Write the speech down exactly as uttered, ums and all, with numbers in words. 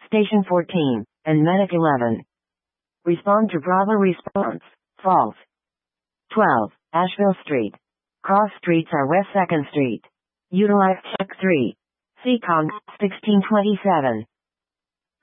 Station fourteen, and Medic eleven. Respond to Bravo response. False. twelve, Asheville Street. Cross streets are West second Street. Utilize check three. Seacon, sixteen twenty-seven.